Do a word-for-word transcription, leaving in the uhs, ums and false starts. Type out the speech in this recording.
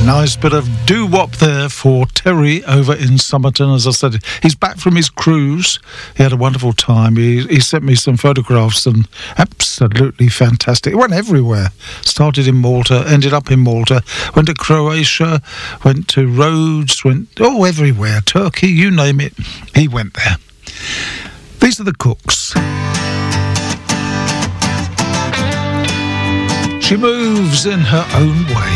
Nice bit of doo-wop there for Terry over in Somerton. As I said, he's back from his cruise. He had a wonderful time. He, he sent me some photographs and absolutely fantastic. He went everywhere. Started in Malta, ended up in Malta, went to Croatia, went to Rhodes, went, oh, everywhere. Turkey, you name it, he went there. These are the Cooks. She moves in her own way.